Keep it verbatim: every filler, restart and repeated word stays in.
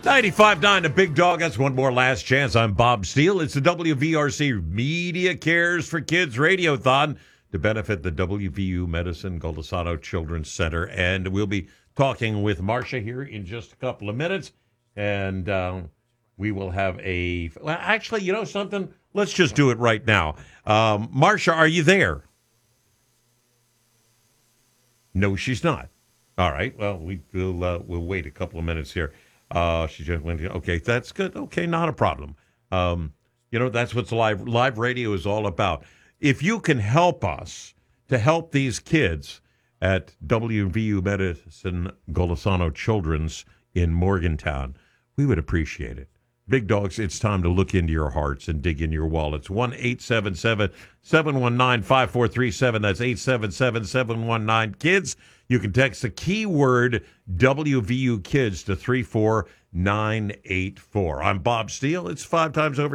ninety-five point nine, the Big Dog. That's one more last chance. I'm Bob Steele. It's the W V R C Media Cares for Kids Radiothon to benefit the W V U Medicine Golisano Children's Center. And we'll be talking with Marcia here in just a couple of minutes. And uh, we will have a... Well, actually, you know something? Let's just do it right now. Um, Marcia, are you there? No, she's not. All right. Well, we, we'll, uh, we'll wait a couple of minutes here. Uh, she just went, okay, that's good. Okay, not a problem. Um, you know, that's what live live radio is all about. If you can help us to help these kids at W V U Medicine Golisano Children's in Morgantown, we would appreciate it. Big Dogs, it's time to look into your hearts and dig in your wallets. one eight seven seven, seven one nine, five four three seven. That's eight seven seven, seven one nine, KIDS. You can text the keyword W V U Kids to three four nine eight four. I'm Bob Steele. It's five times over.